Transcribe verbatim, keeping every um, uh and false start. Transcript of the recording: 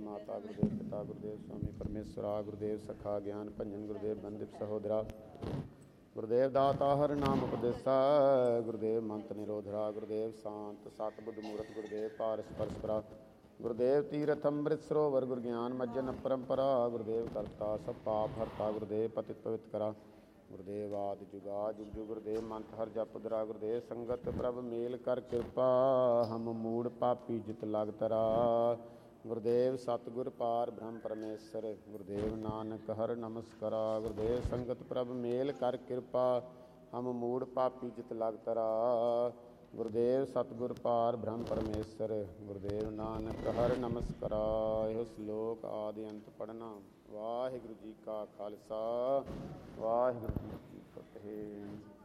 ਮਾਤਾ ਗੁਰਦੇਵ ਪਿਤਾ ਗੁਰਦੇਵ स्वामी परमेश्वरा गुरुदेव सखा ज्ञान भंजन गुरुदेव बंदिप सहोदरा गुरुदेव दाता हर नाम उपदेसा गुरुदेव मंत निरोधरा गुरुदेव शांत सतबुद्ध मूर्त गुरुदेव पारस परस्परा गुरुदेव तीरथ अमृत सरोवर गुरु ज्ञान मज्जन परंपरा गुरुदेव करता सब पाप हरता गुरुदेव पतित पवित्र करा गुरुदेव आदि जुगा जुग जुग गुरुदेव मंत हर जप उदरा गुरुदेव संगत प्रभ मेल कर कृपा हम मूड़ पापी जित लाग तरा गुरुदेव सतगुर पार ब्रह्म परमेश्वर गुरुदेव नानक हर नमस्कारा गुरुदेव संगत प्रभ मेल कर कृपा हम मूड़ पापी जित लाग तरा गुरुदेव सतगुर पार ब्रह्म परमेश्वर गुरुदेव नानक हर नमस्कारा। यह श्लोक आदि अंत पढ़ना। वाहिगुरु जी का खालसा वाहिगुरु जी की फतेह।